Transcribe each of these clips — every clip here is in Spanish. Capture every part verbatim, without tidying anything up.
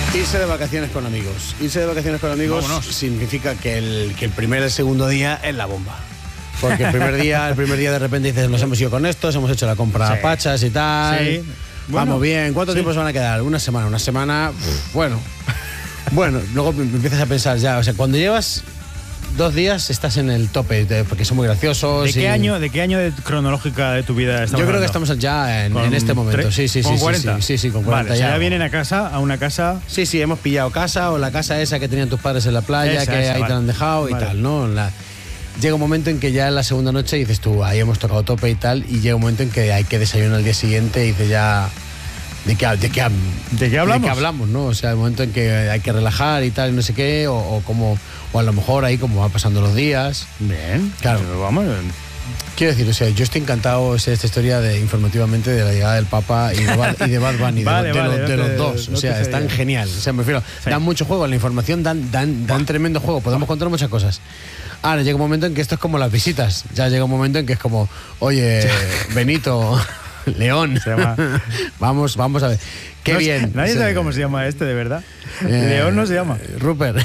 Irse de vacaciones con amigos. Irse de vacaciones con amigos Vámonos. significa que el, que el primer y el segundo día es la bomba. Porque el primer día, el primer día de repente dices, nos hemos ido con estos, hemos hecho la compra a Sí. pachas y tal. Sí. Bueno, Vamos bien. ¿Cuánto sí. tiempo se van a quedar? Una semana. Una semana, uf, bueno. Bueno, luego empiezas a pensar ya, o sea, cuando llevas dos días estás en el tope, de- porque son muy graciosos. ¿De qué y- año, de qué año de cronológica de tu vida estamos Yo creo que hablando? estamos ya en, ¿Con en este momento. tre- Sí, sí, sí. ¿Con sí, cuarenta? Sí, sí, sí, con cuarenta Vale, o sea, ya. ya vienen a casa, a una casa. Sí, sí, hemos pillado casa o la casa esa que tenían tus padres en la playa, Esa, que esa, ahí te vale. la han dejado y Vale. tal, ¿no? La- llega un momento en que ya en la segunda noche dices tú, ahí hemos tocado tope y tal, y llega un momento en que hay que desayunar al día siguiente y dices ya, ¿de qué, de qué, ¿De qué hablamos? ¿De qué hablamos, no? O sea, el momento en que hay que relajar y tal, y no sé qué, o, o como, o a lo mejor ahí como van pasando los días. Bien, Claro. pero vamos. Quiero decir, o sea, yo estoy encantado o sea, esta historia de informativamente de la llegada del Papa y de Bad, y de Bad Bunny, de, Vale, lo- de, vale, los, de no los te- dos. no O te sea, sé están yo. genial. O sea, me refiero, Sí. dan mucho juego, la información dan, dan, dan tremendo juego. Podemos contar muchas cosas. Ahora llega un momento en que esto es como las visitas. Ya llega un momento en que es como, oye, Benito, León, Se llama- vamos, vamos a ver. Qué No sé- bien. Nadie O sea, sabe cómo se llama este, de verdad. eh, León no se llama. Rupert.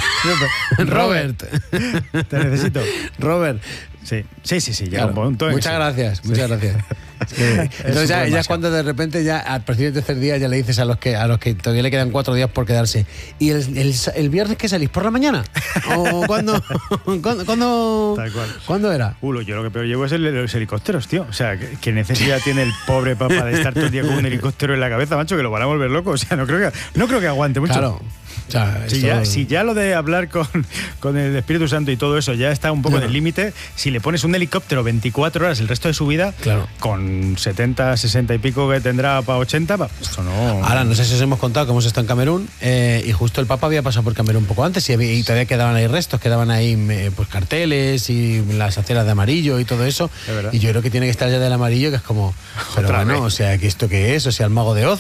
Robert. Te necesito. Robert. Sí, sí, sí, sí. Llega Claro. un punto en que Muchas sí. gracias, Sí. muchas gracias. Es que- entonces ya, ya es cuando de repente ya al partir del tercer día ya le dices a los que a los que todavía le quedan cuatro días por quedarse. ¿Y el, el, el viernes qué salís? ¿Por la mañana? ¿O cuándo? ¿Cuándo, cuándo, Tal cual. ¿cuándo era? Uh, lo- yo lo que peor llevo es el de los helicópteros, tío. O sea, ¿qué, qué necesidad tiene el pobre papa de estar todo el día con un helicóptero en la cabeza, macho, que lo van a volver loco? O sea, no creo que, no creo que aguante mucho. Claro. O sea, Si esto- ya, si ya lo de hablar con, con el Espíritu Santo y todo eso ya está un poco Claro. en el límite, si le pones un helicóptero veinticuatro horas el resto de su vida, Claro. con setenta, sesenta y pico que tendrá para ochenta, pa, esto no... Ahora, no sé si os hemos contado que hemos estado en Camerún eh, y justo el Papa había pasado por Camerún un poco antes y, había- y todavía quedaban ahí restos, quedaban ahí eh, pues carteles y las aceras de amarillo y todo eso. Es verdad. Y yo creo que tiene que estar ya del amarillo, que es como, pero Otra bueno, vez. o sea, ¿que esto qué es? O sea, el mago de Oz.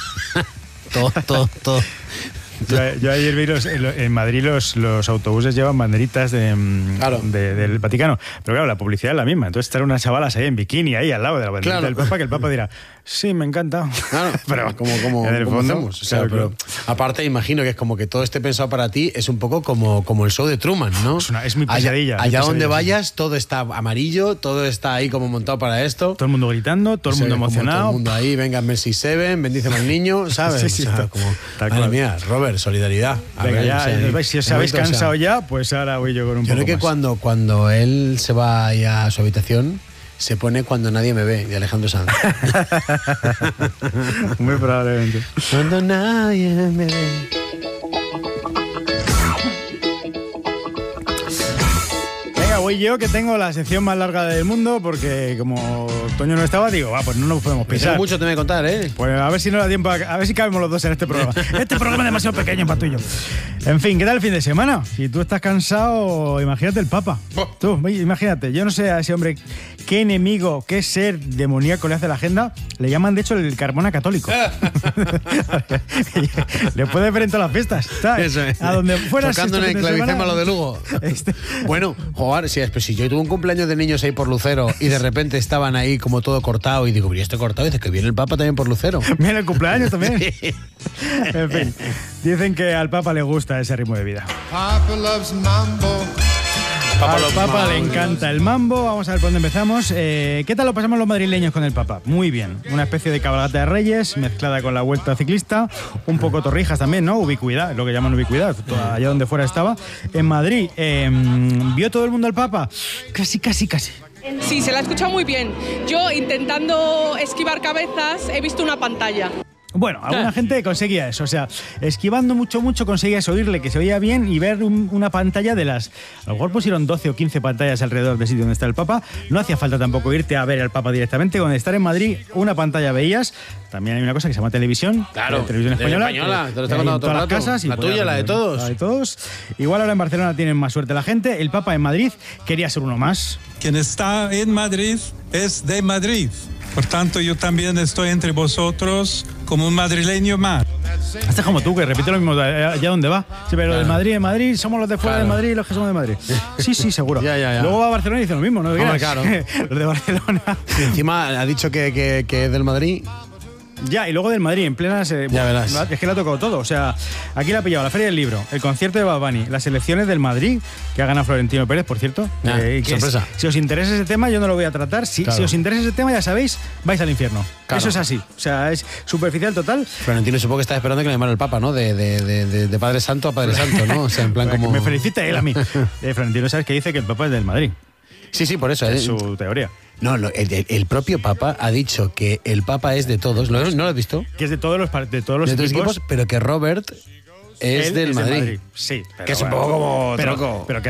todo, todo, todo. Yo, yo ayer vi los, en, en Madrid los, los autobuses llevan banderitas de, mm, Claro. de- del Vaticano. Pero claro, la publicidad es la misma. Entonces estar unas chavalas ahí en bikini, ahí al lado de la banderita Claro. del Papa, que el Papa dirá, sí, me encanta. Claro, pero como, como, en el como fondo, hacemos. O sea, claro, pero claro. aparte, imagino que es como que todo esté pensado para ti, es un poco como, como el show de Truman, ¿no? Es una- es muy Allá- pesadilla, Allá, muy donde pesadilla, sí. vayas, todo está amarillo, todo está ahí como montado para esto. Todo el mundo gritando, todo el O sea, mundo como emocionado. Todo el mundo ahí, venga, Messi Seven, bendíceme al niño, ¿sabes? Sí, sí, O sea, tal- como, tal madre cual. mía, Robert, solidaridad. A Venga, ver, ya, o sea, eh, si os de habéis momento, o sea, cansado ya, pues ahora voy yo con un Yo poco creo que más. cuando, cuando él se va ahí a su habitación, se pone Cuando nadie me ve, de Alejandro Sanz. Muy probablemente. Cuando nadie me ve. Venga, voy yo que tengo la sección más larga del mundo porque como Toño no estaba, digo, va, pues no nos podemos Tengo pisar. mucho te voy a contar, ¿eh? Pues a ver si no da tiempo, a, a ver si cabemos los dos en este programa. Este programa es demasiado pequeño para tú y yo. En fin, ¿qué tal el fin de semana? Si tú estás cansado, imagínate el Papa. Tú, oye, imagínate, yo no sé a ese hombre qué enemigo, qué ser demoníaco le hace la agenda. Le llaman, de hecho, el Carmona católico. Le puede ver en todas las fiestas, ¿sabes? Eso es. A donde fuera. Tocando en el clavicémbalo lo de Lugo. Este- Bueno, joder, si, es- pues si yo tuve un cumpleaños de niños ahí por Lucero y de repente estaban ahí como todo cortado y digo, ¿y esto cortado? Y dice que viene el Papa también por Lucero. Mira el cumpleaños también. En fin, dicen que al Papa le gusta ese ritmo de vida. Papa loves mambo. Al Papa le encanta el mambo. Vamos a ver por dónde empezamos. Eh, ¿Qué tal lo pasamos los madrileños con el Papa? Muy bien. Una especie de cabalgata de Reyes mezclada con la vuelta ciclista. Un poco torrijas también, ¿no? Ubicuidad, lo que llaman ubicuidad. Allá donde fuera estaba. En Madrid, eh, ¿vio todo el mundo al Papa? Casi, casi, casi. Sí, se la ha escuchado muy bien. Yo, intentando esquivar cabezas, he visto una pantalla. Bueno, alguna gente conseguía eso, o sea, esquivando mucho, mucho conseguías oírle que se oía bien y ver un- una pantalla de las... A lo mejor pusieron doce o quince pantallas alrededor del sitio donde está el Papa. No hacía falta tampoco irte a ver al Papa directamente. Con estar en Madrid, una pantalla veías. También hay una cosa que se llama televisión. Claro, eh, televisión de española. española, que- te lo está que hay contando en todo el todas las rato. casas y La puede tuya, la de haber- todos. La de todos. Igual ahora en Barcelona tienen más suerte la gente. El Papa en Madrid quería ser uno más. Quien está en Madrid es de Madrid. Por tanto, yo también estoy entre vosotros como un madrileño más. Este es como tú, que repite lo mismo allá donde va. Sí, pero Claro. de Madrid en Madrid, somos los de fuera Claro. de Madrid y los que somos de Madrid. Sí, sí, seguro. Ya, ya, ya. Luego va a Barcelona y dice lo mismo, ¿no? Hombre, Digas. claro. Los de Barcelona. Y encima ha dicho que, que, que es del Madrid. Ya, y luego del Madrid, en plenas... Eh, ya verás. Es que le ha tocado todo. O sea, aquí le ha pillado la Feria del Libro, el concierto de Bad Bunny, las elecciones del Madrid, que ha ganado Florentino Pérez, por cierto. Ah, eh, que sorpresa. Es, si os interesa ese tema, yo no lo voy a tratar. Si, claro. si os interesa ese tema, ya sabéis, vais al infierno. Claro. Eso es así. O sea, es superficial total. Florentino supongo que está esperando que le llamara el Papa, ¿no? De, de, de, de, de Padre Santo a Padre Santo, ¿no? O sea, en plan como... Me felicita él a mí. Eh, Florentino, ¿sabes que dice que el Papa es del Madrid? Sí, sí, por eso. Es ¿eh? su teoría. No, lo- el, el propio Papa ha dicho que el Papa es de todos. ¿Lo- ¿No lo has visto? Que es de todos los, par- de todos los De todos los equipos, equipos, pero que Robert es él del es Madrid. Madrid. Sí. Pero Que es un bueno, poco como pero, tronco. pero que